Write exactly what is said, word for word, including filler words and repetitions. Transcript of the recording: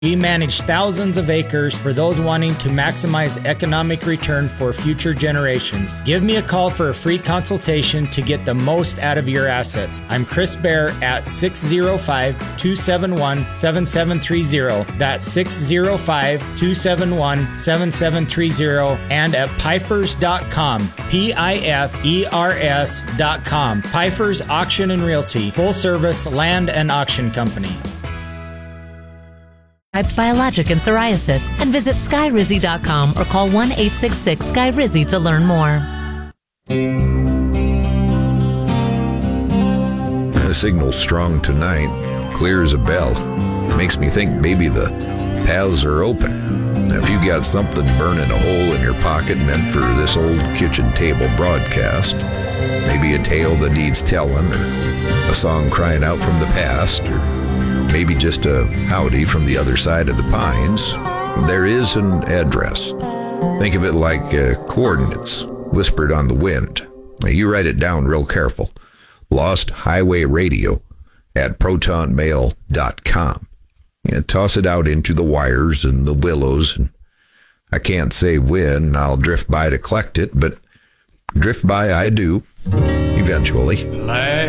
We manage thousands of acres for those wanting to maximize economic return for future generations. Give me a call for a free consultation to get the most out of your assets. I'm Chris Bear at six oh five, two seven one, seven seven three oh. That's six oh five, two seven one, seven seven three oh and at pifers dot com. P I F E R S dot com. Pifers Auction and Realty, full service land and auction company. Biologic and psoriasis, and visit sky rizzy dot com or call one eight six six sky rizzy to learn more. The signal's strong tonight, clear as a bell. Makes me think maybe the paths are open. Now, if you got something burning a hole in your pocket meant for this old kitchen table broadcast, maybe a tale that needs telling, or a song crying out from the past, or maybe just a howdy from the other side of the pines, there is an address. Think of it like uh, coordinates whispered on the wind. Now, you write it down real careful. Lost Highway Radio at proton mail dot com. Yeah, toss it out into the wires and the willows. And I can't say when I'll drift by to collect it, but drift by I do, eventually.